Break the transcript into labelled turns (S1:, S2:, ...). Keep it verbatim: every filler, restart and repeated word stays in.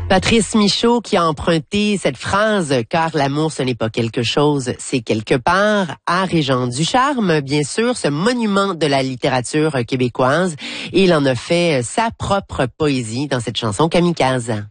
S1: Patrice Michaud qui a emprunté cette phrase « Car l'amour, ce n'est pas quelque chose, c'est quelque part » à Régent Ducharme, bien sûr, ce monument de la littérature québécoise. Et il en a fait sa propre poésie dans cette chanson Kamikaze.